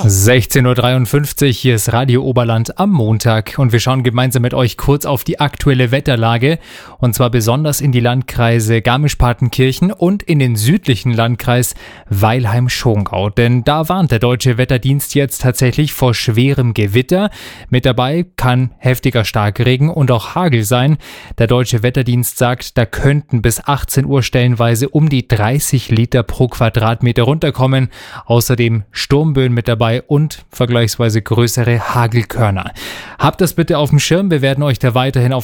16:53 Uhr, hier ist Radio Oberland am Montag und wir schauen gemeinsam mit euch kurz auf die aktuelle Wetterlage und zwar besonders in die Landkreise Garmisch-Partenkirchen und in den südlichen Landkreis Weilheim-Schongau, denn da warnt der Deutsche Wetterdienst jetzt tatsächlich vor schwerem Gewitter. Mit dabei kann heftiger Starkregen und auch Hagel sein. Der Deutsche Wetterdienst sagt, da könnten bis 18 Uhr stellenweise um die 30 Liter pro Quadratmeter runterkommen. Außerdem Sturmböen mit dabei und vergleichsweise größere Hagelkörner. Habt das bitte auf dem Schirm, wir werden euch da weiterhin auf